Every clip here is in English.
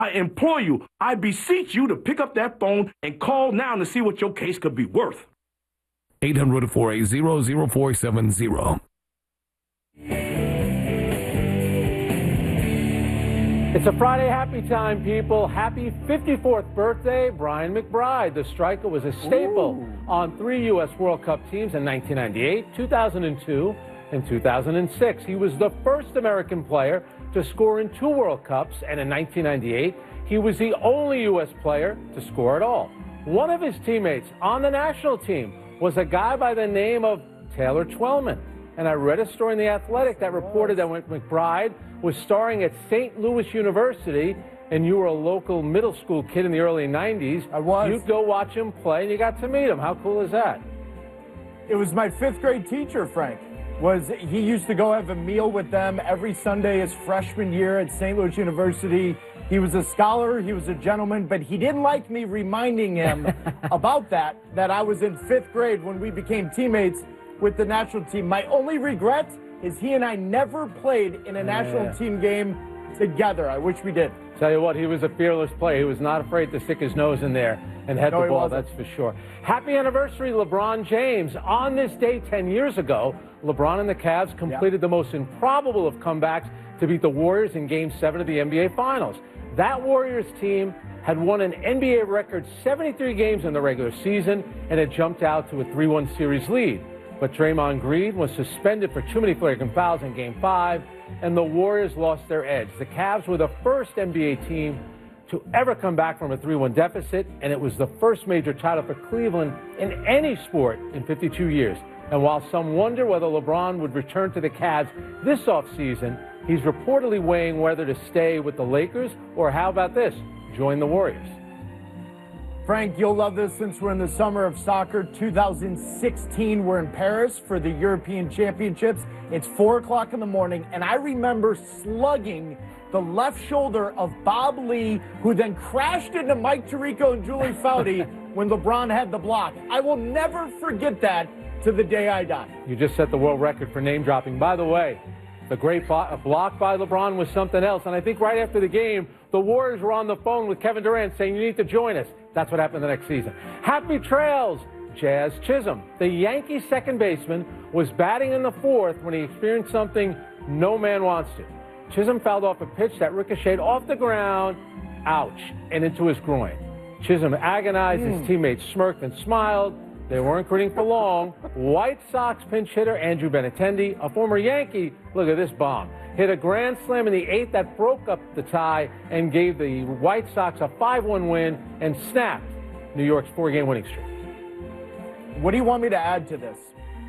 I implore you, I beseech you to pick up that phone and call now to see what your case could be worth. 800-480-0470. It's a Friday happy time, people. Happy 54th birthday, Brian McBride. The striker was a staple on 3 U.S. World Cup teams in 1998, 2002, and 2006. He was the first American player to score in 2 World Cups, and in 1998, he was the only U.S. player to score at all. One of his teammates on the national team was a guy by the name of Taylor Twellman. And I read a story in The Athletic that reported that when McBride was starring at St. Louis University, and you were a local middle school kid in the early 90s, I was. You'd go watch him play, and you got to meet him. How cool is that? It was my 5th grade teacher, Frank. He used to go have a meal with them every Sunday his freshman year at St. Louis University. He was a scholar, he was a gentleman, but he didn't like me reminding him about that I was in 5th grade when we became teammates with the national team. My only regret is he and I never played in a national team game together. I wish we did. Tell you what, he was a fearless player. He was not afraid to stick his nose in there and head the ball, that's for sure. Happy anniversary, LeBron James. On this day 10 years ago, LeBron and the Cavs completed the most improbable of comebacks to beat the Warriors in Game 7 of the NBA Finals. That Warriors team had won an NBA record 73 games in the regular season and had jumped out to a 3-1 series lead. But Draymond Green was suspended for too many flagrant fouls in Game 5, and the Warriors lost their edge. The Cavs were the first NBA team to ever come back from a 3-1 deficit, and it was the first major title for Cleveland in any sport in 52 years. And while some wonder whether LeBron would return to the Cavs this offseason, he's reportedly weighing whether to stay with the Lakers or, how about this, join the Warriors. Frank, you'll love this since we're in the summer of soccer. 2016, we're in Paris for the European Championships. It's 4 o'clock in the morning, and I remember slugging the left shoulder of Bob Lee, who then crashed into Mike Tirico and Julie Foudy when LeBron had the block. I will never forget that to the day I die. You just set the world record for name dropping. By the way, the great block by LeBron was something else. And I think right after the game, the Warriors were on the phone with Kevin Durant saying, you need to join us. That's what happened the next season. Happy trails, Jazz Chisholm. The Yankees second baseman was batting in the 4th when he experienced something no man wants to. Chisholm fouled off a pitch that ricocheted off the ground, ouch, and into his groin. Chisholm agonized, his teammates smirked and smiled. They weren't grinning for long. White Sox pinch hitter Andrew Benintendi, a former Yankee, look at this bomb, hit a grand slam in the 8th that broke up the tie and gave the White Sox a 5-1 win and snapped New York's 4-game winning streak. What do you want me to add to this?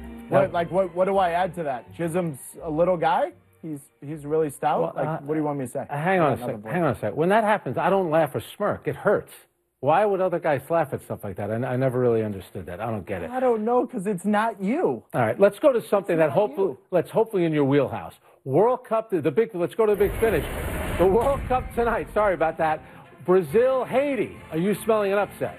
What do I add to that? Chisholm's a little guy? He's really stout? What do you want me to say? Hang on a sec. When that happens, I don't laugh or smirk. It hurts. Why would other guys laugh at stuff like that? I never really understood that. I don't get it. I don't know, because it's not you. All right, let's go to something that hopefully in your wheelhouse. World Cup, let's go to the big finish. The World Cup tonight, sorry about that. Brazil, Haiti. Are you smelling an upset?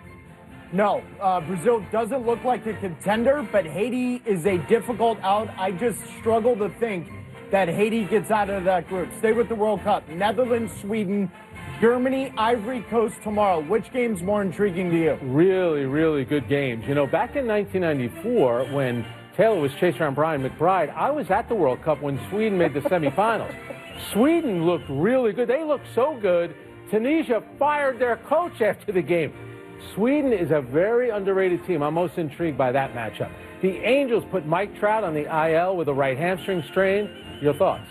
No, Brazil doesn't look like a contender, but Haiti is a difficult out. I just struggle to think that Haiti gets out of that group. Stay with the World Cup. Netherlands, Sweden, Germany, Ivory Coast tomorrow. Which game's more intriguing to you? Really, really good games. You know, back in 1994, when Taylor was chasing around Brian McBride, I was at the World Cup when Sweden made the semifinals. Sweden looked really good. They looked so good, Tunisia fired their coach after the game. Sweden is a very underrated team. I'm most intrigued by that matchup. The Angels put Mike Trout on the IL with a right hamstring strain. Your thoughts?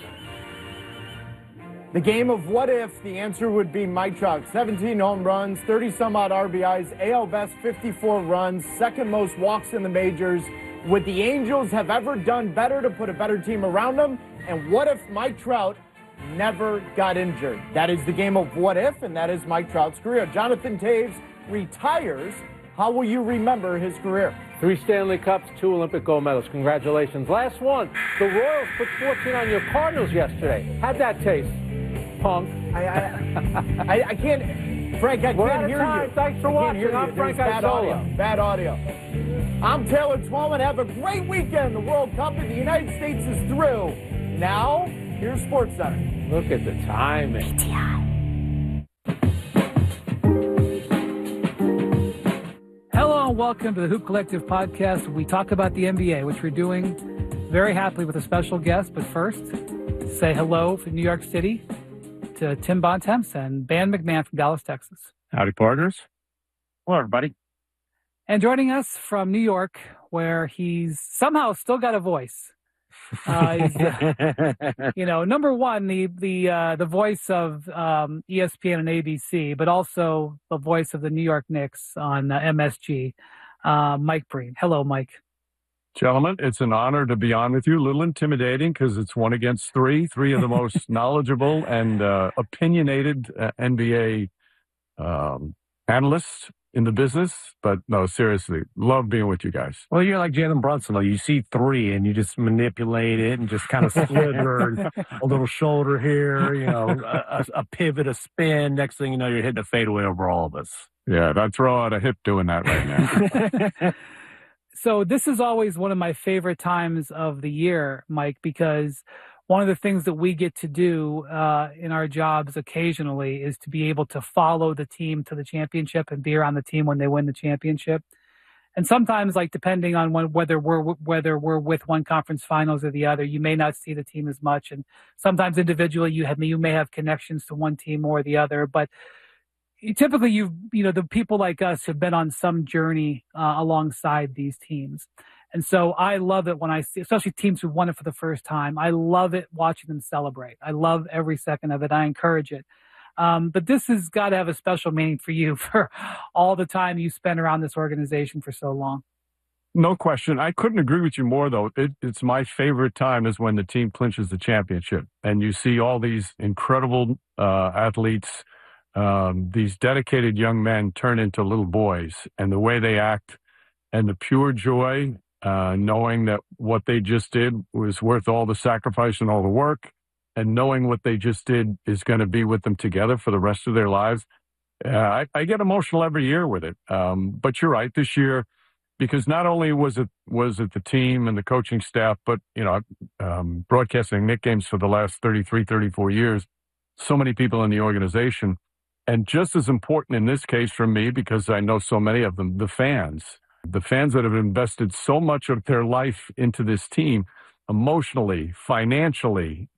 The game of what if, the answer would be Mike Trout. 17 home runs, 30-some-odd RBIs, AL best 54 runs, second most walks in the majors. Would the Angels have ever done better to put a better team around them? And what if Mike Trout never got injured? That is the game of what if, and that is Mike Trout's career. Jonathan Toews retires. How will you remember his career? 3 Stanley Cups, 2 Olympic gold medals. Congratulations. Last one. The Royals put 14 on your Cardinals yesterday. How'd that taste, punk? I can't, Frank, I can't hear you. Thanks for watching. I'm Frank Isola. Bad audio. I'm Taylor Twellman. Have a great weekend. The World Cup in the United States is through. Now, here's SportsCenter. Look at the timing. welcome to the Hoop Collective podcast. We talk about the NBA, which we're doing very happily with a special guest. But first, say hello from New York City to Tim Bontemps and Ban McMahon from Dallas, Texas. Howdy, partners. Hello, everybody. And joining us from New York, where he's somehow still got a voice. Number one, the voice of ESPN and ABC, but also the voice of the New York Knicks on MSG, Mike Breen. Hello, Mike. Gentlemen, it's an honor to be on with you. A little intimidating because it's 1 against 3 of the most knowledgeable and opinionated NBA analysts in the business. But no, seriously, love being with you guys. Well, you're like Jalen Brunson, though. You see 3 and you just manipulate it and just kind of slither a little shoulder here, a pivot, a spin. Next thing you know, you're hitting a fadeaway over all of us. Yeah, I'd throw out a hip doing that right now. So this is always one of my favorite times of the year, Mike, because one of the things that we get to do in our jobs occasionally is to be able to follow the team to the championship and be around the team when they win the championship. And sometimes, like, depending on whether we're with one conference finals or the other, you may not see the team as much. And sometimes individually, you may have connections to one team or the other. But typically, the people like us have been on some journey alongside these teams. And so I love it when I see, especially teams who won it for the first time. I love it watching them celebrate. I love every second of it. I encourage it. But this has got to have a special meaning for you for all the time you spent around this organization for so long. No question. I couldn't agree with you more, though. It's my favorite time is when the team clinches the championship and you see all these incredible athletes, these dedicated young men turn into little boys, and the way they act and the pure joy, knowing that what they just did was worth all the sacrifice and all the work, and knowing what they just did is going to be with them together for the rest of their lives. I get emotional every year with it. But you're right, this year, because not only was it the team and the coaching staff, but, broadcasting Knicks games for the last 33, 34 years, so many people in the organization. And just as important in this case for me, because I know so many of them, the fans that have invested so much of their life into this team, emotionally, financially,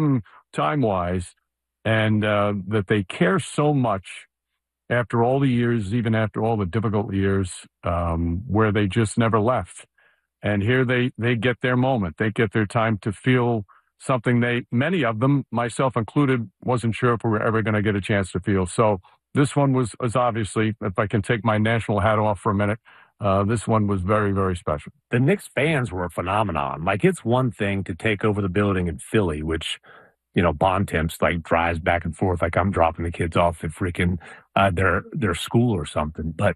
time-wise, and that they care so much after all the years, even after all the difficult years, where they just never left. And here they get their moment. They get their time to feel something many of them, myself included, wasn't sure if we were ever going to get a chance to feel. So this one was obviously, if I can take my national hat off for a minute, this one was very, very special. The Knicks fans were a phenomenon. Like, it's one thing to take over the building in Philly, which, Bontemps drives back and forth like I'm dropping the kids off at freaking their school or something. But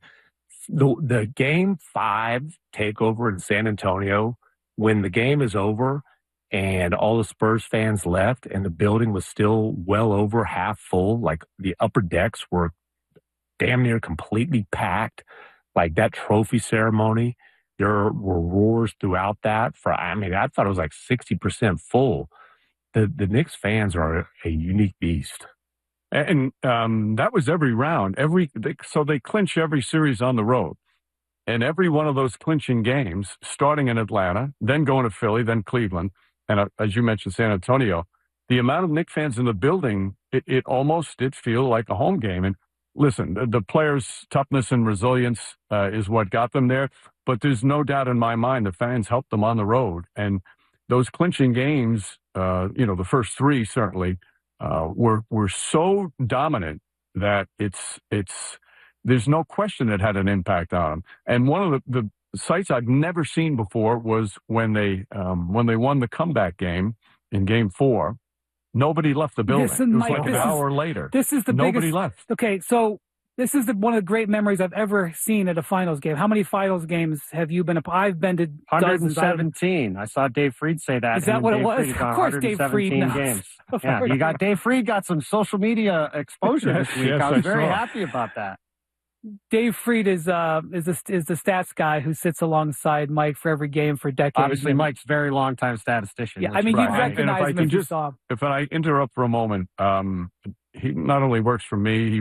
the Game 5 takeover in San Antonio, when the game is over and all the Spurs fans left and the building was still well over half full, like the upper decks were damn near completely packed. Like that trophy ceremony, there were roars throughout that. I thought it was like 60% full. The Knicks fans are a unique beast. And that was every round. So they clinch every series on the road. And every one of those clinching games, starting in Atlanta, then going to Philly, then Cleveland, and as you mentioned, San Antonio, the amount of Knicks fans in the building, it almost did feel like a home game. And listen, the players' toughness and resilience is what got them there. But there's no doubt in my mind the fans helped them on the road. And those clinching games, the first 3 certainly, were so dominant that there's no question it had an impact on them. And one of the sights I've never seen before was when they won the comeback game in Game 4. Nobody left the building. Listen, it was Mike, like an hour later. This is the Nobody biggest, left. Okay, so this is one of the great memories I've ever seen at a finals game. How many finals games have you been? I've been to 117. I saw Dave Freed say that. Is that what it was? Of course, Dave Freed knows. Games. Yeah, Dave Freed got some social media exposure this week. Yes, I was very happy about that. Dave Freed is the stats guy who sits alongside Mike for every game for decades. Obviously, Mike's very long-time statistician. Yeah, I mean, right. you'd recognize him if you saw him. If I interrupt for a moment, he not only works for me, he